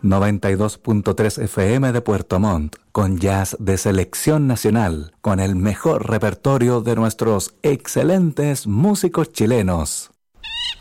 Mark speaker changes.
Speaker 1: 92.3 FM de Puerto Montt, con jazz de selección nacional, con el mejor repertorio de nuestros excelentes músicos chilenos.